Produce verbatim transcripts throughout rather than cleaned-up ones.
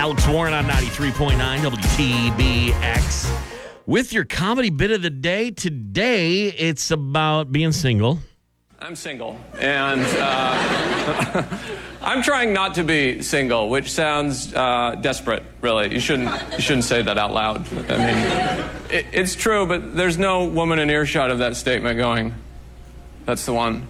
Alex Warren on ninety-three point nine W T B X. With your comedy bit of the day, today it's about being single. I'm single, and uh, I'm trying not to be single, which sounds uh, desperate, really. You shouldn't, you shouldn't say that out loud. I mean, it, it's true, but there's no woman in earshot of that statement going, that's the one.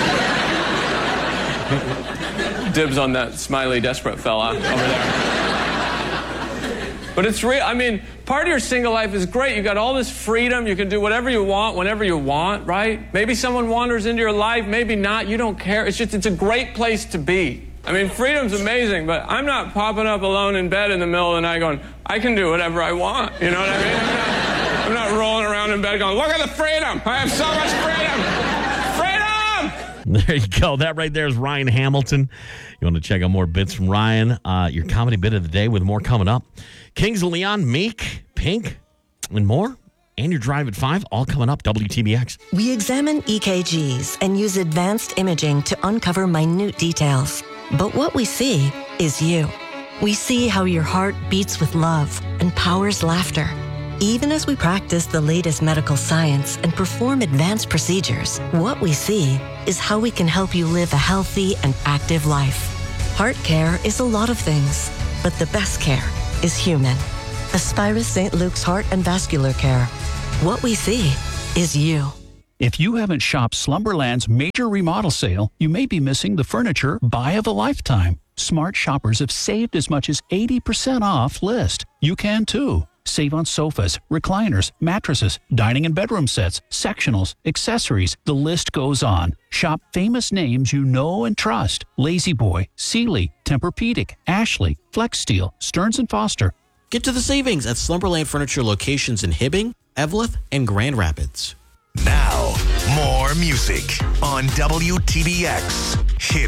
Dibs on that smiley, desperate fella over there. But it's real. I mean, part of your single life is great. You got all this freedom. You can do whatever you want, whenever you want, right? Maybe someone wanders into your life, maybe not. You don't care. It's just, it's a great place to be. I mean, freedom's amazing, but I'm not popping up alone in bed in the middle of the night going, I can do whatever I want. You know what I mean? I'm not, I'm not rolling around in bed going, look at the freedom. I have so much freedom. There you go. That right there is Ryan Hamilton. You want to check out more bits from Ryan? Uh, your comedy bit of the day with more coming up. Kings of Leon, Meek, Pink, and more. And your Drive at five, all coming up. W T B X. We examine E K Gs and use advanced imaging to uncover minute details. But what we see is you. We see how your heart beats with love and powers laughter. Even as we practice the latest medical science and perform advanced procedures, what we see is how we can help you live a healthy and active life. Heart care is a lot of things, but the best care is human. Aspirus Saint Luke's Heart and Vascular Care. What we see is you. If you haven't shopped Slumberland's major remodel sale, you may be missing the furniture buy of a lifetime. Smart shoppers have saved as much as eighty percent off list. You can too. Save on sofas, recliners, mattresses, dining and bedroom sets, sectionals, accessories. The list goes on. Shop famous names you know and trust. La-Z-Boy, Sealy, Tempur-Pedic, Ashley, Flexsteel, Stearns and Foster. Get to the savings at Slumberland Furniture locations in Hibbing, Eveleth, and Grand Rapids. Now, more music on W T B X. Hit